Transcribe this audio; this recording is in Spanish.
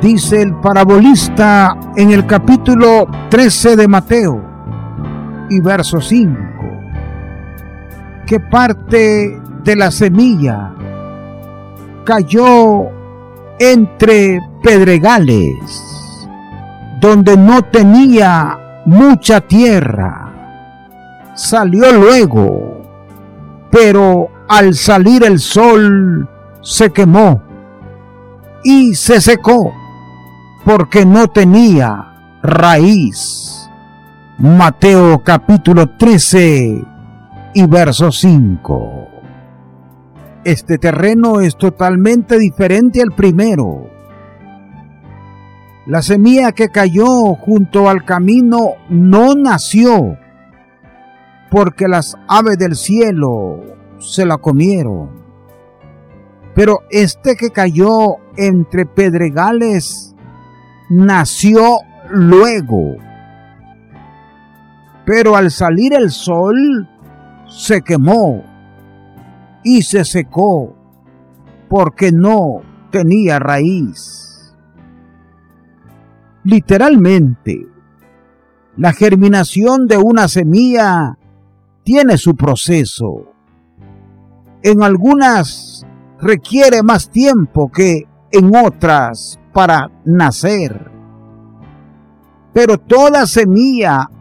Dice el parabolista en el capítulo 13 de Mateo y verso 5, que parte de la semilla cayó entre pedregales, donde no tenía mucha tierra. Salió luego, pero al salir el sol se quemó y se secó, porque no tenía raíz. Mateo capítulo 13 y verso 5. Este terreno es totalmente diferente al primero. La semilla que cayó junto al camino no nació, porque las aves del cielo se la comieron. Pero este que cayó entre pedregales nació luego. Pero al salir el sol se quemó y se secó, porque no tenía raíz. Literalmente, la germinación de una semilla tiene su proceso. En algunas requiere más tiempo que en otras para nacer. Pero toda semilla